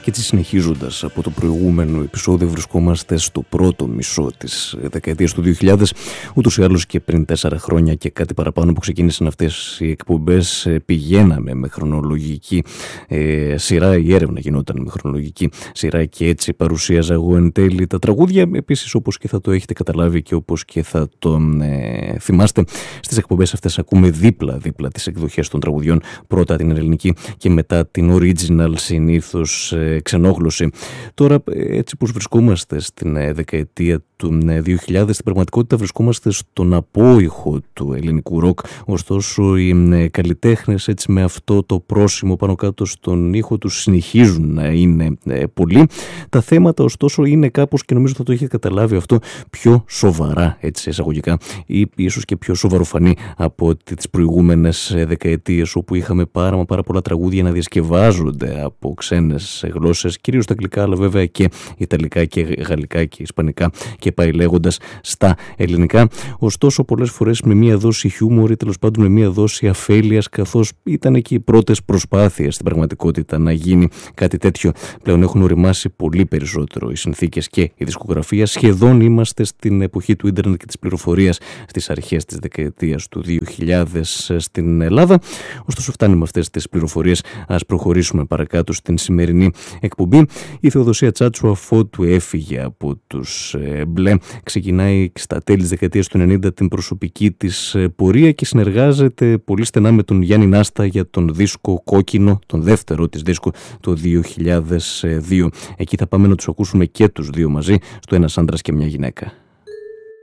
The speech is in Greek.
Και έτσι, συνεχίζοντας από το προηγούμενο επεισόδιο, βρισκόμαστε στο πρώτο μισό της δεκαετίας του 2000. Ούτως ή άλλως και πριν 4 χρόνια και κάτι παραπάνω που ξεκίνησαν αυτές οι εκπομπές, πηγαίναμε με χρονολογική σειρά, η έρευνα γινόταν με χρονολογική σειρά και έτσι παρουσίαζα εγώ εν τέλει τα τραγούδια. Επίσης, όπως και θα το έχετε καταλάβει και όπως και θα το θυμάστε, στις εκπομπές αυτές ακούμε δίπλα τις εκδοχές των τραγουδιών, πρώτα την ελληνική και μετά την original, συνήθως ξενόγλωση. Τώρα, έτσι πως βρισκόμαστε στην δεκαετία του 2000, στην πραγματικότητα βρισκόμαστε στον απόϊχο του ελληνικού ροκ. Ωστόσο, οι καλλιτέχνες έτσι με αυτό το πρόσημο πάνω κάτω στον ήχο τους συνεχίζουν να είναι πολλοί. Τα θέματα ωστόσο είναι κάπως, και νομίζω θα το έχετε καταλάβει αυτό, πιο σοβαρά, έτσι εισαγωγικά, ή ίσως και πιο σοβαροφανή από τις προηγούμενες δεκαετίες, όπου είχαμε πάρα πολλά τραγούδια να διασκευάζονται από ξένες γλώσσες, κυρίως τα αγγλικά, αλλά βέβαια και ιταλικά και γαλλικά και ισπανικά και πάει λέγοντας στα ελληνικά. Ωστόσο, πολλές φορές με μία δόση χιούμορ ή τέλος πάντων με μία δόση αφέλειας, καθώς ήταν και οι πρώτες προσπάθειες στην πραγματικότητα να γίνει κάτι τέτοιο. Πλέον έχουν οριμάσει πολύ περισσότερο οι συνθήκες και η δισκογραφία. Σχεδόν είμαστε στην εποχή του ίντερνετ και της πληροφορίας στις αρχές της δεκαετίας του 2000 στην Ελλάδα. Ωστόσο, φτάνει με αυτές τις πληροφορίες. Ας προχωρήσουμε παρακάτω στην σημερινή εκπομπή. Η Θεοδοσία Τσάτσου, αφότου έφυγε από τους Μπλε, ξεκινάει στα τέλη της δεκαετίας του 90 την προσωπική της πορεία και συνεργάζεται πολύ στενά με τον Γιάννη Νάστα για τον δίσκο Κόκκινο, τον δεύτερο της δίσκο, το 2002. Εκεί θα πάμε να τους ακούσουμε και τους δύο μαζί, στο Ένας άντρας και μια γυναίκα.